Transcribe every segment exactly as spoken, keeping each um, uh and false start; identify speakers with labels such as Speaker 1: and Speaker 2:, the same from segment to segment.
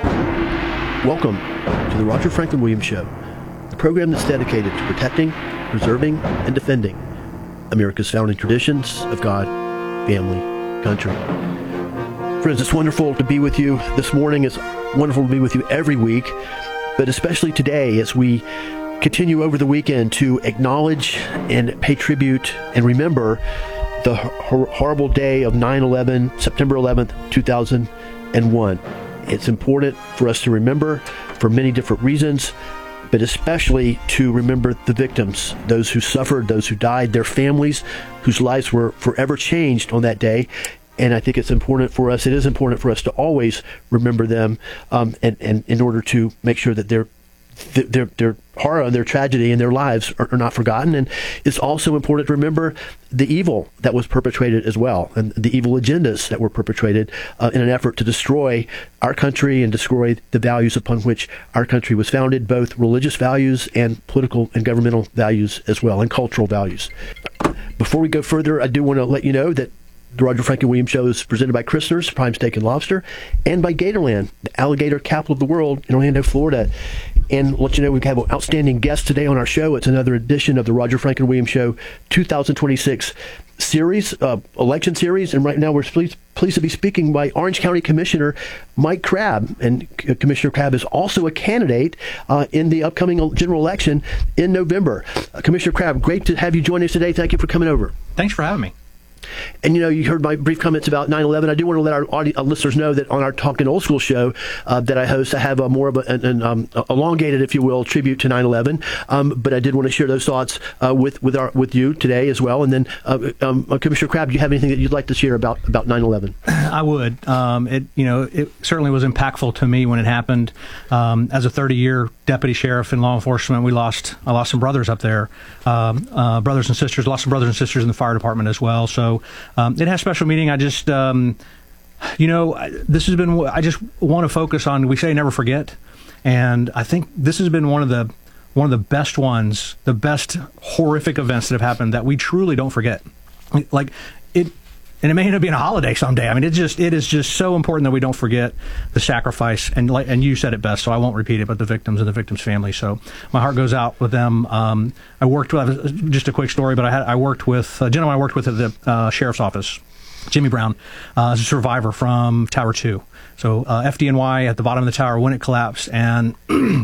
Speaker 1: Welcome to the Roger Franklin Williams Show, the program that's dedicated to protecting, preserving, and defending America's founding traditions of God, family, country. Friends, it's wonderful to be with you this morning. It's wonderful to be with you every week, but especially today as we continue over the weekend to acknowledge and pay tribute and remember the hor- horrible day of nine eleven, September eleventh, two thousand one. It's important for us to remember for many different reasons, but especially to remember the victims, those who suffered, those who died, their families whose lives were forever changed on that day. And I think it's important for us, it is important for us to always remember them um, and, and in order to make sure that their their their horror, their tragedy, and their lives are, are not forgotten. And it's also important to remember the evil that was perpetrated as well, and the evil agendas that were perpetrated uh, in an effort to destroy our country and destroy the values upon which our country was founded, both religious values and political and governmental values as well, and cultural values. Before we go further, I do want to let you know that the Roger Franklin Williams Show is presented by Christner's Prime Steak and Lobster and by Gatorland, the alligator capital of the world in Orlando, Florida. And let you know we have an outstanding guest today on our show. It's another edition of the Roger Franklin Williams Show two thousand twenty-six series, uh, election series. And right now we're pleased, pleased to be speaking by Orange County Commissioner Mike Crabb. And uh, Commissioner Crabb is also a candidate uh, in the upcoming general election in November. Uh, Commissioner Crabb, great to have you join us today. Thank you for coming over.
Speaker 2: Thanks for having me.
Speaker 1: And, you know, you heard my brief comments about nine eleven. I do want to let our audi- uh, listeners know that on our Talking Old School show uh, that I host, I have a more of a, an, an um, elongated, if you will, tribute to nine eleven. Um, but I did want to share those thoughts uh, with with our with you today as well. And then, uh, um, uh, Commissioner Crabb, do you have anything that you'd like to share about about nine eleven?
Speaker 2: I would. Um, it you know it certainly was impactful to me when it happened. Um, as a thirty-year deputy sheriff in law enforcement, we lost I lost some brothers up there, um, uh, brothers and sisters. Lost some brothers and sisters in the fire department as well. So. Um, it has special meaning. I just, um, you know, this has been, I just want to focus on, we say never forget. And I think this has been one of the, one of the best ones, the best horrific events that have happened that we truly don't forget. Like it, and it may end up being a holiday someday. I mean, it just, it is just so important that we don't forget the sacrifice. And like, and you said it best, so I won't repeat it, but the victims and the victims' families. So my heart goes out with them. Um, I worked with, just a quick story, but I had, I worked with a gentleman I worked with at the uh, sheriff's office, Jimmy Brown, uh, as a survivor from Tower two. So uh, F D N Y at the bottom of the tower when it collapsed, and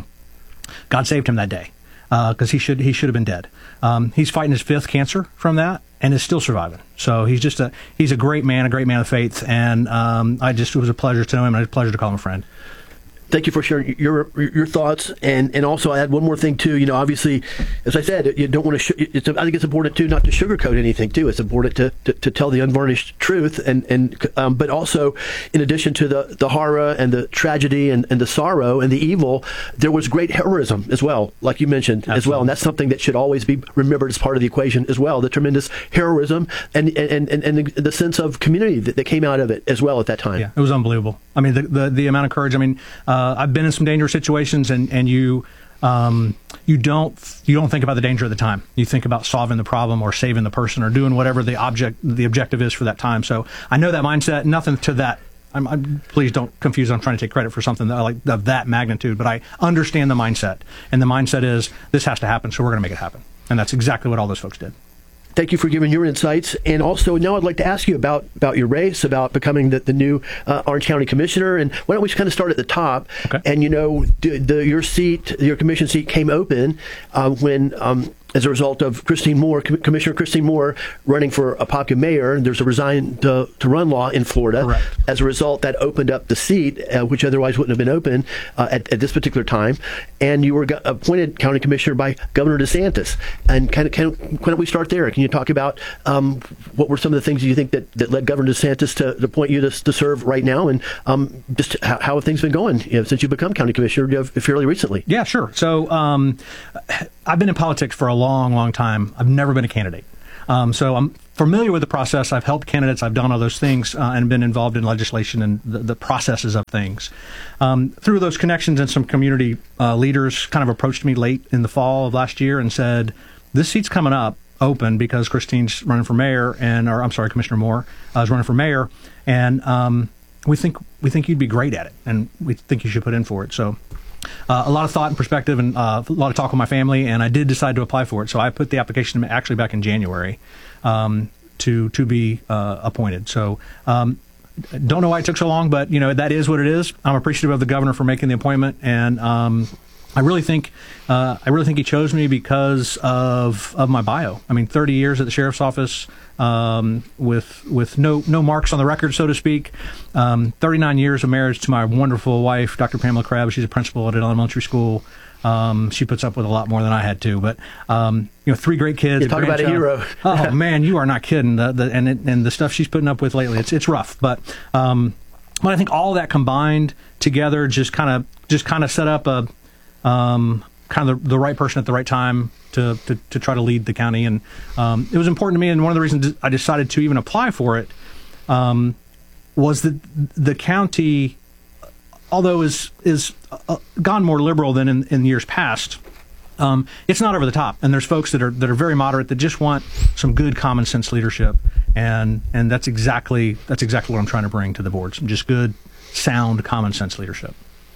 Speaker 2: God saved him that day because uh, he should he should have been dead. Um, he's fighting his fifth cancer from that and is still surviving. So he's just a he's a great man, a great man of faith, and um, I just it was a pleasure to know him, and it was a pleasure to call him a friend.
Speaker 1: Thank you for sharing your your thoughts, and, and also I add one more thing too. You know, obviously, as I said, you don't want to. Sh- it's, I think it's important too not to sugarcoat anything too. It's important to, to, to tell the unvarnished truth, and and um, but also, in addition to the, the horror and the tragedy and, and the sorrow and the evil, there was great heroism as well, like you mentioned. Absolutely. As well, and that's something that should always be remembered as part of the equation as well. The tremendous heroism and and and, and the sense of community that, that came out of it as well at that time.
Speaker 2: Yeah, it was unbelievable. I mean, the the, the amount of courage. I mean. Uh, I've been in some dangerous situations, and and you um, you don't you don't think about the danger at the time. You think about solving the problem or saving the person or doing whatever the object the objective is for that time. So I know that mindset. Nothing to that. I'm, I'm, please don't confuse. I'm trying to take credit for something that, like of that magnitude, but I understand the mindset, and the mindset is this has to happen, so we're going to make it happen, and that's exactly what all those folks did.
Speaker 1: Thank you for giving your insights. And also, now I'd like to ask you about, about your race, about becoming the, the new uh, Orange County Commissioner. And why don't we kind of start at the top? Okay. And, you know, the, the, your seat, your commission seat came open uh, when, um, as a result of Christine Moore, Com- Commissioner Christine Moore running for a popular mayor. There's a resign to, to run law in Florida. Correct. As a result, that opened up the seat, uh, which otherwise wouldn't have been open uh, at, at this particular time. And you were go- appointed county commissioner by Governor DeSantis. And kind of, kind of, why don't we start there? Can you talk about um, what were some of the things you think that, that led Governor DeSantis to, to appoint you to, to serve right now, and um, just how, how have things been going you know, since you've become county commissioner fairly recently?
Speaker 2: Yeah, sure. So um, I've been in politics for a long, long time. I've never been a candidate. Um, so I'm familiar with the process. I've helped candidates. I've done all those things uh, and been involved in legislation and the, the processes of things. Um, through those connections, and some community uh, leaders kind of approached me late in the fall of last year and said, this seat's coming up open because Christine's running for mayor, and or I'm sorry, Commissioner Moore uh, is running for mayor, and um, we think we think you'd be great at it, and we think you should put in for it. So uh, a lot of thought and perspective, and uh, a lot of talk with my family, and I did decide to apply for it. So I put the application in actually back in January um, to to be uh, appointed. So. Um, Don't know why it took so long, but you know that is what it is. I'm appreciative of the governor for making the appointment, and um, I really think uh, I really think he chose me because of of my bio. I mean, thirty years at the sheriff's office um, with with no no marks on the record, so to speak. Um, thirty-nine years of marriage to my wonderful wife, Doctor Pamela Crabb. She's a principal at an elementary school. Um, she puts up with a lot more than I had to, but um, you know, three great kids.
Speaker 1: You talk about a hero.
Speaker 2: Oh man, you are not kidding. The, the, and it, and the stuff she's putting up with lately, it's it's rough. But um, but I think all of that combined together just kind of just kind of set up a um, kind of the, the right person at the right time to, to to try to lead the county. And um, it was important to me. And one of the reasons I decided to even apply for it um, was that the county, although is is uh, gone more liberal than in, in years past, um, it's not over the top. And there's folks that are that are very moderate that just want some good common sense leadership, and and that's exactly that's exactly what I'm trying to bring to the board. Some just good, sound, common sense leadership.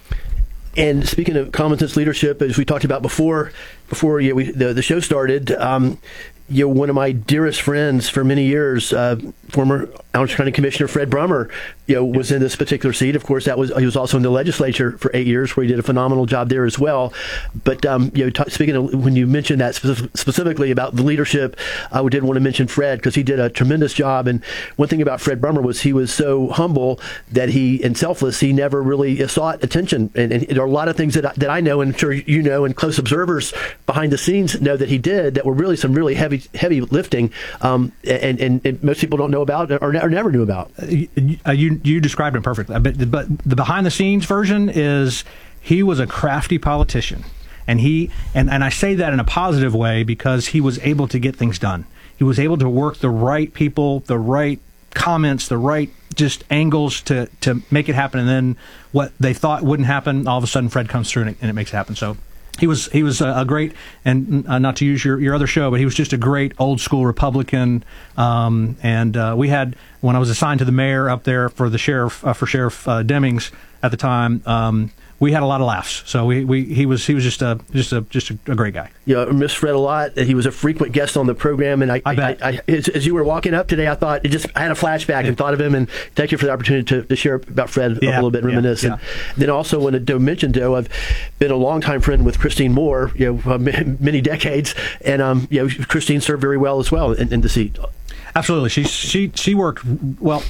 Speaker 1: And speaking of common sense leadership, as we talked about before, before you know, we, the the show started, um, you know, one of my dearest friends for many years, uh, former Orange County Commissioner Fred Brummer, you know, was in this particular seat. Of course, that was he was also in the legislature for eight years, where he did a phenomenal job there as well. But um, you know, t- speaking of when you mentioned that specific, specifically about the leadership, I did want to mention Fred because he did a tremendous job. And one thing about Fred Brummer was he was so humble that he and selfless. He never really sought attention. And, and there are a lot of things that I, that I know, and I'm sure you know, and close observers behind the scenes know that he did that were really some really heavy heavy lifting, um, and, and, and most people don't know about or, or never knew about.
Speaker 2: You, you you described it perfectly, but, but the behind the scenes version is he was a crafty politician, and he and, and I say that in a positive way because he was able to get things done. He was able to work the right people, the right comments, the right just angles to to make it happen, and then what they thought wouldn't happen, all of a sudden Fred comes through and it, and it makes it happen. So. He was he was a, a great, and uh, not to use your, your other show, but he was just a great old school Republican. Um, and uh, we had, when I was assigned to the mayor up there for the sheriff uh, for Sheriff uh, Demings at the time, um, we had a lot of laughs. So we, we he was he was just a just a just a, a great guy.
Speaker 1: Yeah, I miss Fred a lot. He was a frequent guest on the program, and I,
Speaker 2: I, bet.
Speaker 1: I, I as, as you were walking up today, I thought it just I had a flashback yeah. and thought of him. And thank you for the opportunity to, to share about Fred
Speaker 2: yeah.
Speaker 1: a little bit, reminisce.
Speaker 2: Yeah.
Speaker 1: And then also wanted to mention, Joe, I've been a longtime friend with Christine Moore, you know, uh, many decades, and um, you know, Christine served very well as well in, in the seat.
Speaker 2: Absolutely, she she she worked well.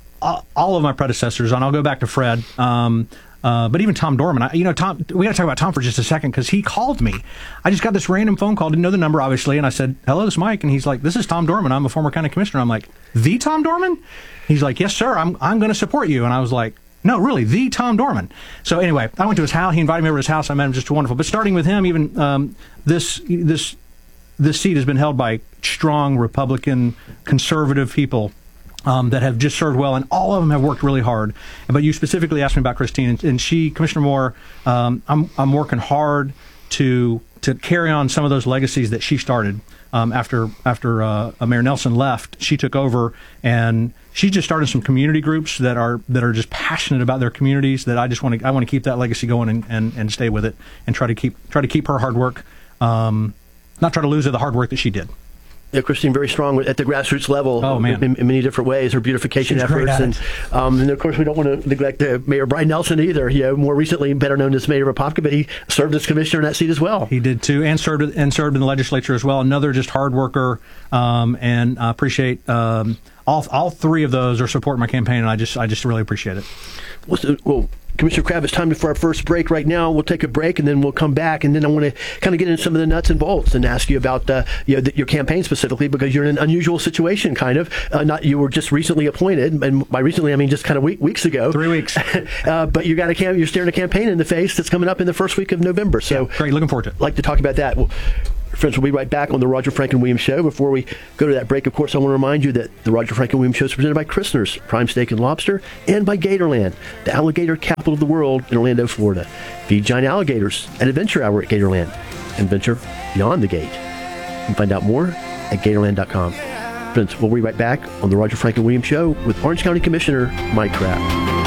Speaker 2: All of my predecessors, and I'll go back to Fred. Um, Uh, but even Tom Dorman, I, you know, Tom, we got to talk about Tom for just a second because he called me. I just got this random phone call, didn't know the number, obviously, and I said, hello, this is Mike. And he's like, this is Tom Dorman. I'm a former county commissioner. I'm like, the Tom Dorman? He's like, yes, sir, I'm I'm going to support you. And I was like, no, really, the Tom Dorman. So anyway, I went to his house. He invited me over to his house. I met him, just wonderful. But starting with him, even um, this this this seat has been held by strong Republican, conservative people. Um, that have just served well, and all of them have worked really hard. But you specifically asked me about Christine, and, and she, Commissioner Moore, um, I'm I'm working hard to to carry on some of those legacies that she started um, after after uh, Mayor Nelson left. She took over, and she just started some community groups that are that are just passionate about their communities. That I just want to I want to keep that legacy going and, and, and stay with it, and try to keep try to keep her hard work, um, not try to lose her the hard work that she did.
Speaker 1: Yeah, Christine, very strong at the grassroots level.
Speaker 2: Oh, man.
Speaker 1: In, in many different ways, her beautification
Speaker 2: She's
Speaker 1: efforts, and um, and of course we don't want to neglect uh, Mayor Brian Nelson either. You know, more recently better known as Mayor of Apopka, but he served as commissioner in that seat as well.
Speaker 2: He did too, and served and served in the legislature as well. Another just hard worker, um, and I appreciate um, all all three of those are supporting my campaign, and I just I just really appreciate it.
Speaker 1: Well, well Commissioner Crabb, it's time for our first break right now. We'll take a break, and then we'll come back, and then I want to kind of get into some of the nuts and bolts and ask you about uh, you know, the, your campaign specifically, because you're in an unusual situation, kind of. Uh, not you were just recently appointed, and by recently I mean just kind of week, weeks ago.
Speaker 2: Three weeks.
Speaker 1: uh, but you got a cam- you're staring a campaign in the face that's coming up in the first week of November. So
Speaker 2: yeah, great, looking forward to it.
Speaker 1: I'd like to talk about that. Well, friends, we'll be right back on the Roger Franklin Williams Show. Before we go to that break, of course, I want to remind you that the Roger Franklin Williams Show is presented by Christner's Prime Steak and Lobster, and by Gatorland, the alligator capital of the world in Orlando, Florida. Feed giant alligators at Adventure Hour at Gatorland, and venture beyond the gate. You can find out more at Gatorland dot com. Friends, we'll be right back on the Roger Franklin Williams Show with Orange County Commissioner Mike Crabb.